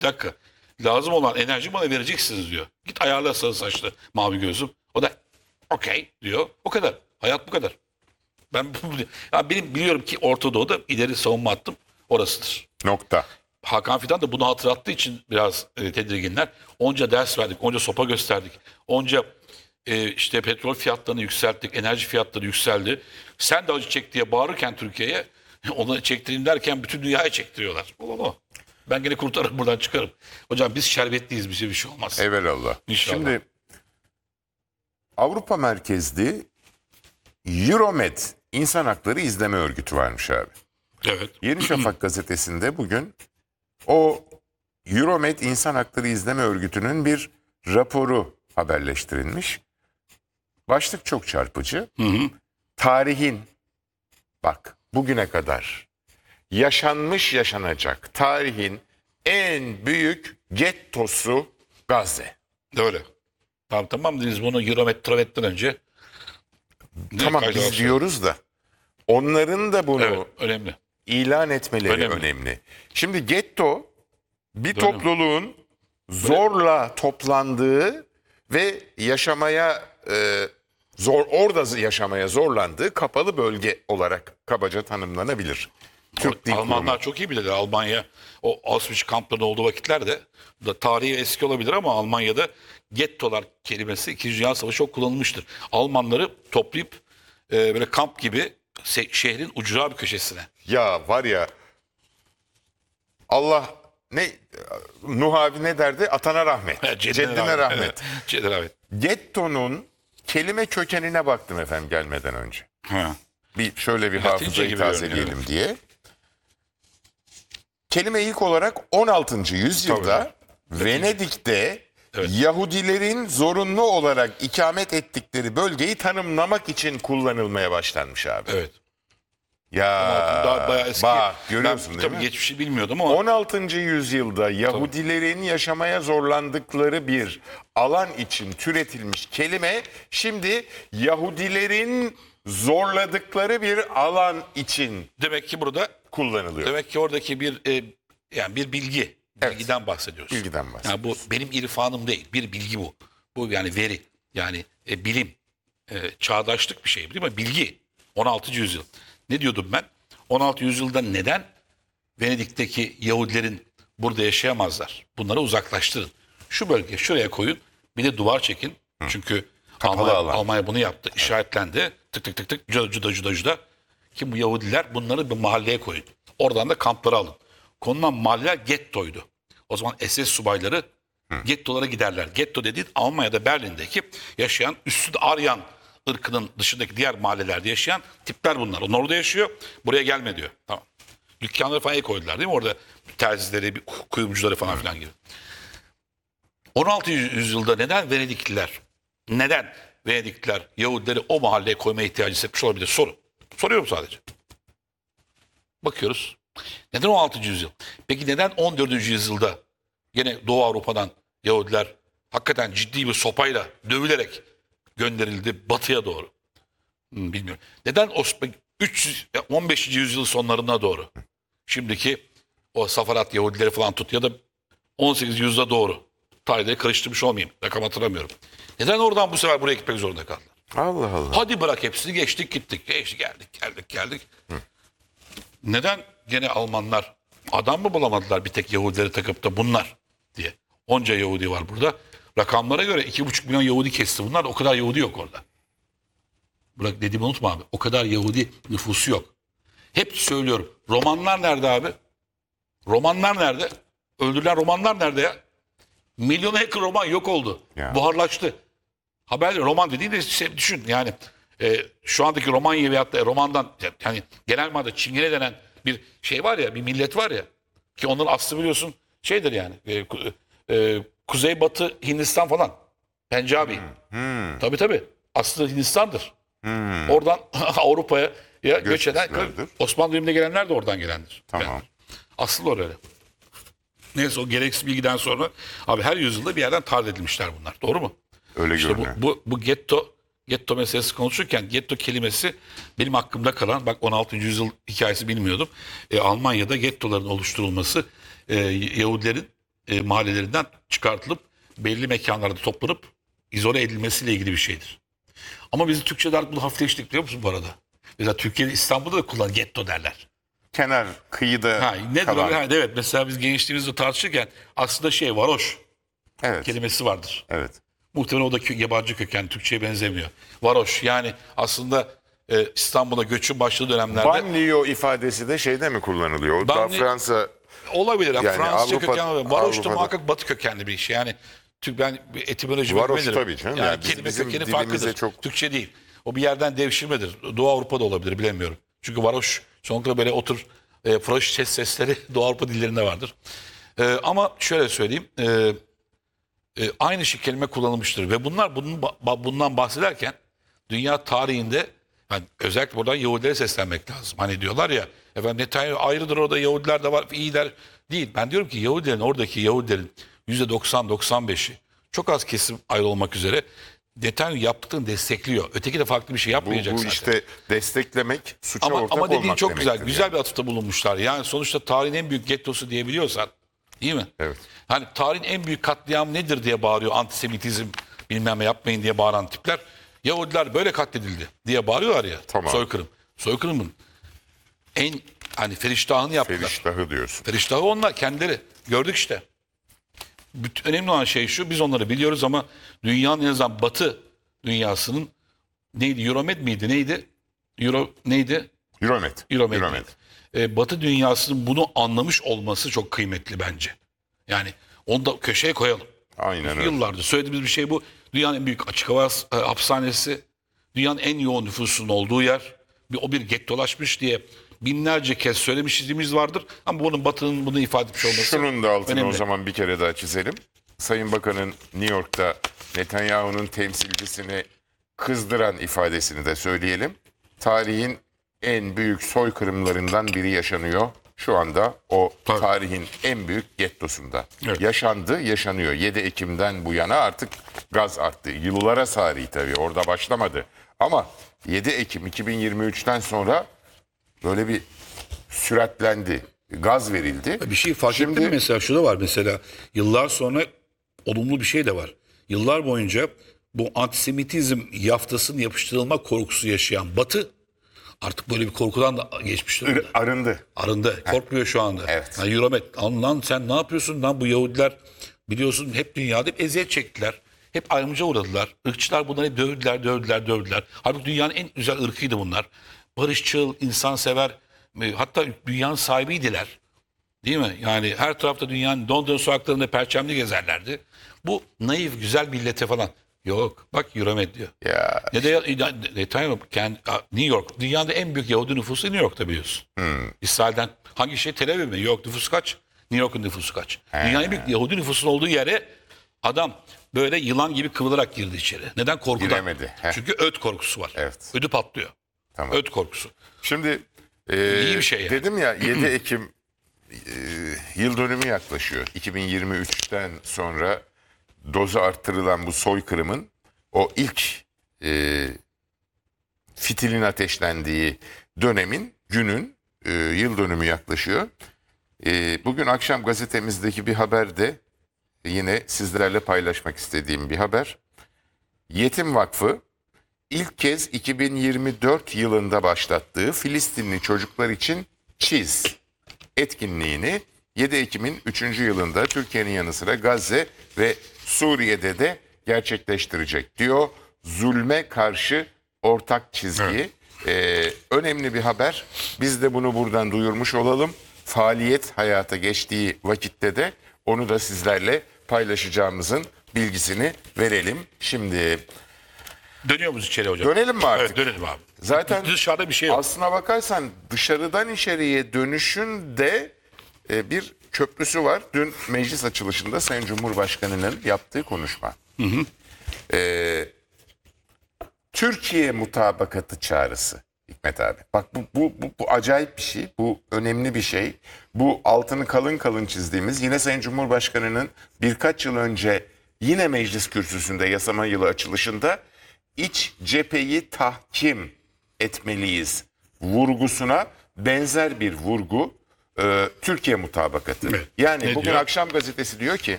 Bir dakika. Lazım olan enerji bana vereceksiniz diyor. Git ayarla sarı saçlı mavi gözüm. O da okey diyor. O kadar. Hayat bu kadar. Ya benim biliyorum ki Orta Doğu'da ileri savunma hattım orasıdır. Nokta. Hakan Fidan da bunu hatırlattığı için biraz tedirginler. Onca ders verdik, onca sopa gösterdik. Onca işte petrol fiyatlarını yükselttik, enerji fiyatları yükseldi. Sen de acı çek diye bağırırken Türkiye'ye onu çektireyim derken bütün dünyaya çektiriyorlar. O. Ben gene kurtarırım buradan çıkarım. Hocam biz şerbetliyiz, bize bir şey olmaz. Evelallah. İnşallah. Şimdi Avrupa merkezli Euromed İnsan Hakları İzleme Örgütü varmış abi. Evet. Yeni Şafak gazetesinde bugün o Euromed İnsan Hakları İzleme Örgütü'nün bir raporu haberleştirilmiş. Başlık çok çarpıcı. Tarihin, bak bugüne kadar yaşanmış yaşanacak tarihin en büyük gettosu Gazze. Öyle. Tamam dediniz bunu Euromet önce. Tamam kaydı biz olsun? diyoruz da onların da bunu Evet, önemli. ilan etmeleri Önemli. önemli. Şimdi getto bir Doğru. topluluğun zorla toplandığı ve yaşamaya orada yaşamaya zorlandığı kapalı bölge olarak kabaca tanımlanabilir. Türk Dil Almanlar Kurumu. çok iyi bilirler. Almanya o Auschwitz kamplarında olduğu vakitlerde da tarihi eski olabilir ama Almanya'da gettolar kelimesi 2. Dünya Savaşı çok kullanılmıştır. Almanları toplayıp böyle kamp gibi şehrin ucra bir köşesine. Ya var ya Allah ne Nuh abi ne derdi? Atana rahmet. Ceddine rahmet. Evet, Ceddine rahmet. Getto'nun kelime kökenine baktım efendim gelmeden önce. Ha. Bir şöyle bir Latince hafızayı gibi tazeleyelim görünüyor. diye. Kelime ilk olarak 16. yüzyılda Venedik'te Evet. Yahudilerin zorunlu olarak ikamet ettikleri bölgeyi tanımlamak için kullanılmaya başlanmış abi. Evet. Ya Daha bayağı eski. bak görüyorsun Ben değil tabii mi? geçmişi bilmiyordum ama 16. yüzyılda Yahudilerin yaşamaya zorlandıkları bir alan için türetilmiş kelime şimdi Yahudilerin zorladıkları bir alan için demek ki burada kullanılıyor. oradaki bir yani bir bilgi. Evet. Bilgiden bahsediyoruz. Bilgiden bahsediyoruz. Yani bu benim irfanım değil. Bir bilgi bu. Bu yani veri. Yani bilim. Çağdaşlık bir şey değil mi? Bilgi. 16. yüzyıl. Ne diyordum ben? 16. yüzyılda neden Venedik'teki Yahudilerin burada yaşayamazlar? Bunları uzaklaştırın. Şu bölge şuraya koyun. Bir de duvar çekin. Çünkü Kapalı alan. Almanya bunu yaptı. İşaretlendi. Tık tık tık tık. Cuda. Ki bu Yahudiler bunları bir mahalleye koyun. Oradan da kamplara alın. Konulan mahalleler gettoydu. O zaman SS subayları gettolara giderler. Getto dediğin Almanya'da Berlin'deki yaşayan üstü Aryan ırkının dışındaki diğer mahallelerde yaşayan tipler bunlar. Onlar orada yaşıyor. Buraya gelme diyor. Tamam. Dükkanları falan el koydular değil mi? Orada terzileri, kuyumcuları falan filan gibi. 16. yüzyılda neden Venedikliler Yahudileri o mahalleye koymaya ihtiyacı hissetmiş olabilir? Soruyorum sadece. Bakıyoruz. Neden 16. yüzyıl? Peki neden 14. yüzyılda gene Doğu Avrupa'dan Yahudiler hakikaten ciddi bir sopayla dövülerek gönderildi batıya doğru? Bilmiyorum. Neden 15. yüzyıl sonlarına doğru? Şimdiki o Safarat Yahudileri falan tut ya da 18. yüzyıla doğru. Tarihleri karıştırmış olmayayım. Rakam hatırlamıyorum. Neden oradan bu sefer buraya gitmek zorunda kaldılar? Allah Allah. Hadi bırak hepsini geçtik gittik. Geldik. Neden gene Almanlar adam mı bulamadılar bir tek Yahudileri takıp da bunlar diye. Onca Yahudi var burada. Rakamlara göre 2,5 milyon Yahudi kesti bunlar. O kadar Yahudi yok orada. Bırak dediğimi unutma abi. O kadar Yahudi nüfusu yok. Hep söylüyorum. Romanlar nerede abi? Romanlar nerede? Öldürülen romanlar nerede ya? Milyona yakın roman yok oldu. Ya. Buharlaştı. Haber roman dediğin de düşün yani şu andaki Romanya veyahut da romandan yani genel manada Çingene denen bir şey var ya, bir millet var ya ki onların aslı biliyorsun şeydir yani Kuzeybatı Hindistan falan. Pencabi. Tabii. Aslı Hindistan'dır. Oradan Avrupa'ya göç eden etmişlerdir. Osmanlı döneminde gelenler de oradan gelendir. Tamam. Yani asıl öyle. Neyse o gereksiz bilgiden sonra abi her yüzyılda bir yerden tahrip edilmişler bunlar. Doğru mu? Öyle İşte görünüyor. bu getto meselesi konuşurken getto kelimesi benim aklımda kalan, bak 16. yüzyıl hikayesi bilmiyordum. Almanya'da gettoların oluşturulması Yahudilerin mahallelerinden çıkartılıp belli mekanlarda toplanıp izole edilmesiyle ilgili bir şeydir. Ama biz Türkçe'de artık bunu hafifleştik biliyor musun bu arada? Mesela Türkiye'de İstanbul'da da kullanılan getto derler. Kenar kıyıda Ha, nedir kalan. o? Ha, evet, mesela biz gençliğimizde tartışırken aslında varoş Evet. kelimesi vardır. Evet. Muhtemelen o da yabancı köken, Türkçe'ye benzemiyor. Varoş yani aslında İstanbul'a göçün başladığı dönemlerde Banlieue ifadesi de şeyde mi kullanılıyor? O da Banlieue- Fransa olabilir. Yani yani Fransızca Avrupa- kökenli olabilir. Varoş da Avrupa'da- muhakkak batı kökenli bir iş. Yani ben etimoloji Varoş bilmelirim. tabii canım. Yani kelime bizim kökeni dilimize farklıdır. çok- Türkçe değil. O bir yerden devşirmedir. Doğu Avrupa'da olabilir bilemiyorum. Çünkü varoş çoğunlukla böyle froş sesleri Doğu Avrupa dillerinde vardır. Ama şöyle söyleyeyim. Aynı şey kelime kullanılmıştır ve bundan bahsederken dünya tarihinde yani özellikle buradan Yahudilere seslenmek lazım. Hani diyorlar ya efendim Netanyahu ayrıdır, orada Yahudiler de var, iyiler değil. Ben diyorum ki oradaki Yahudilerin %90-95'i çok az kesim ayrı olmak üzere Netanyahu yaptıklarını destekliyor. Öteki de farklı bir şey yapmayacak bu zaten. işte desteklemek suça Ama, ortak ama dediğin olmak çok güzel. demektir Güzel yani. bir atıfta bulunmuşlar. Yani sonuçta tarihin en büyük gettosu diyebiliyorsan, değil mi? Evet. Hani tarihin en büyük katliamı nedir diye bağırıyor antisemitizm bilmem ne yapmayın diye bağıran tipler. Yahudiler böyle katledildi diye bağırıyorlar ya. Tamam. Soykırım. Soykırımın en hani feriştahını yaptılar. Feriştahı diyorsun. Feriştahı onlar kendileri. Gördük işte. Önemli olan şey şu, biz onları biliyoruz ama dünyanın en azından batı dünyasının neydi? Euromed miydi? Neydi? Neydi? Euromet. Euromed. Batı dünyasının bunu anlamış olması çok kıymetli bence. Yani onu da köşeye koyalım. Aynen öyle. Yıllardır söylediğimiz bir şey bu. Dünyanın en büyük açık hava hapishanesi, dünyanın en yoğun nüfusunun olduğu yer. O bir gettolaşmış diye binlerce kez söylemişliğimiz vardır. Ama bunun Batı'nın bunu ifade etmiş olması Şunun da altını önemli. o zaman bir kere daha çizelim. Sayın Bakan'ın New York'ta Netanyahu'nun temsilcisini kızdıran ifadesini de söyleyelim. Tarihin en büyük soykırımlarından biri yaşanıyor. Şu anda o Tabii. tarihin en büyük gettosunda. Evet. Yaşandı, yaşanıyor. 7 Ekim'den bu yana artık gaz arttı. Yıllara sari tabii, orada başlamadı. Ama 7 Ekim 2023'ten sonra böyle bir süratlendi. Gaz verildi. Bir şey fark ettin mi mesela? Şu da var mesela. Yıllar sonra olumlu bir şey de var. Yıllar boyunca bu antisemitizm yaftasının yapıştırılma korkusu yaşayan Batı artık böyle bir korkudan da geçmiş durumda. Arındı. Arındı. Korkmuyor şu anda. Evet. Yani Euromed. Lan sen ne yapıyorsun lan, bu Yahudiler biliyorsun hep dünyada hep eziyet çektiler. Hep ayrımcılığa uğradılar. Irkçılar bunları hep dövdüler. Halbuki dünyanın en güzel ırkıydı bunlar. Barışçıl, insansever, hatta dünyanın sahibiydiler. Değil mi? Yani her tarafta dünyanın Londra sokaklarında perçemli gezerlerdi. Bu naif, güzel millete falan. Yok. Bak Euromed diyor. Ya Ne de Netanyahu New York. Dünyada en büyük Yahudi nüfusu New York'ta biliyorsun. İsrail'den hangi şey, Tel Aviv mi? Yok, nüfusu kaç? New York'un nüfusu kaç? Dünyanın en büyük Yahudi nüfusunun olduğu yere adam böyle yılan gibi kıvılarak girdi içeri. Neden? Korkudan. Giremedi. Heh. Çünkü öt korkusu var. Evet. Ödü patlıyor. Tamam. Öt korkusu. Şimdi İyi bir şey yani. dedim ya 7 Ekim yıl dönümü yaklaşıyor. 2023'ten sonra dozu arttırılan bu soykırımın o ilk fitilin ateşlendiği dönemin, günün yıl dönümü yaklaşıyor. Bugün akşam gazetemizdeki bir haberde yine sizlerle paylaşmak istediğim bir haber. Yetim Vakfı ilk kez 2024 yılında başlattığı Filistinli çocuklar için Çiz etkinliğini 7 Ekim'in 3. yılında Türkiye'nin yanı sıra Gazze ve Suriye'de de gerçekleştirecek diyor. Zulme karşı ortak çizgi. Önemli bir haber. Biz de bunu buradan duyurmuş olalım. Faaliyet hayata geçtiği vakitte de onu da sizlerle paylaşacağımızın bilgisini verelim. Şimdi Dönüyor muyuz içeri hocam? dönelim mi artık? Evet, dönelim abi. Zaten Dışarıda bir şey yok. aslına bakarsan dışarıdan içeriye dönüşün de bir köprüsü var. Dün meclis açılışında Sayın Cumhurbaşkanı'nın yaptığı konuşma. Türkiye mutabakatı çağrısı Hikmet abi. Bak bu acayip bir şey. Bu önemli bir şey. Bu altını kalın kalın çizdiğimiz, yine Sayın Cumhurbaşkanı'nın birkaç yıl önce yine meclis kürsüsünde yasama yılı açılışında iç cepheyi tahkim etmeliyiz vurgusuna benzer bir vurgu Türkiye mutabakatı. Evet. Yani Ne bugün diyor? Akşam Gazetesi diyor ki